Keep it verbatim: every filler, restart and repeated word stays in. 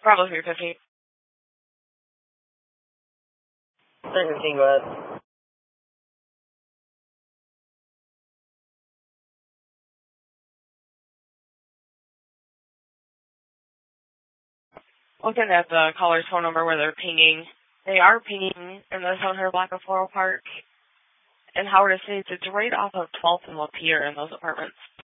Bravo three fifty. three fifteen, go ahead. Looking at the caller's phone number where they're pinging. They are pinging in the seven hundred block of Floral Park in Howard Estates. It's right off of twelfth and Lapeer in those apartments.